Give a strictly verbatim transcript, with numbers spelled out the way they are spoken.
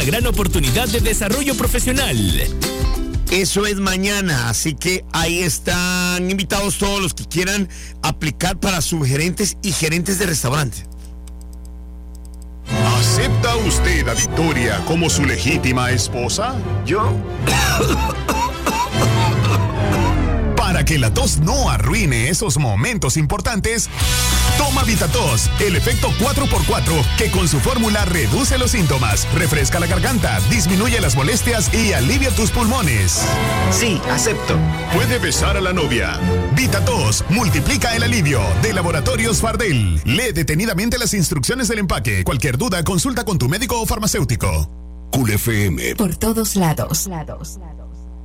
Gran oportunidad de desarrollo profesional. Eso es mañana, así que ahí están invitados todos los que quieran aplicar para subgerentes y gerentes de restaurante. ¿Acepta usted a Victoria como su legítima esposa? ¿Yo? Para que la tos no arruine esos momentos importantes, toma VitaTos, el efecto cuatro por cuatro, que con su fórmula reduce los síntomas, refresca la garganta, disminuye las molestias y alivia tus pulmones. Sí, acepto. Puede besar a la novia. VitaTos multiplica el alivio, de Laboratorios Fardel. Lee detenidamente las instrucciones del empaque. Cualquier duda, consulta con tu médico o farmacéutico. Cool F M. Por todos lados. lados, lados.